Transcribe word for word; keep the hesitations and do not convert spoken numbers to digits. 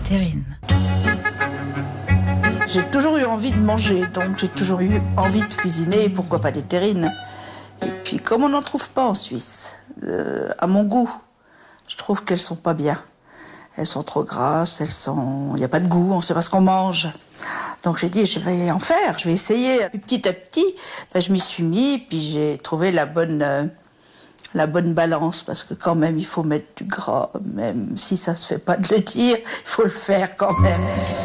terrines. J'ai toujours eu envie de manger, donc j'ai toujours eu envie de cuisiner, et pourquoi pas des terrines. Et puis comme on n'en trouve pas en Suisse, euh, à mon goût, je trouve qu'elles sont pas bien. Elles sont trop grasses, elles sont, il n'y a pas de goût, on ne sait pas ce qu'on mange. Donc j'ai dit, je vais en faire, je vais essayer. Puis petit à petit, ben, je m'y suis mis, puis j'ai trouvé la bonne, euh, la bonne balance, parce que quand même, il faut mettre du gras, même si ça se fait pas de le dire, il faut le faire quand même.